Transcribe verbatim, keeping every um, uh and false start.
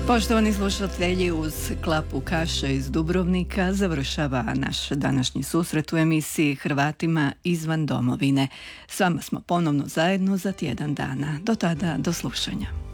Poštovani slušatelji, uz klapu kaše iz Dubrovnika završava naš današnji susret u emisiji Hrvatima izvan domovine. S vama smo ponovno zajedno za tjedan dana. Do tada, do slušanja.